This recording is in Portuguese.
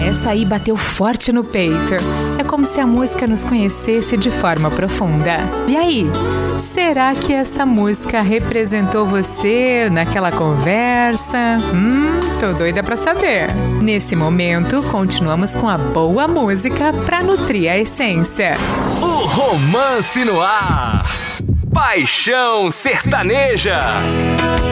Essa aí bateu forte no peito. É como se a música nos conhecesse de forma profunda. E aí, será que essa música representou você naquela conversa? Tô doida pra saber. Nesse momento, continuamos com a boa música pra nutrir a essência. O Romance no Ar. Paixão Sertaneja.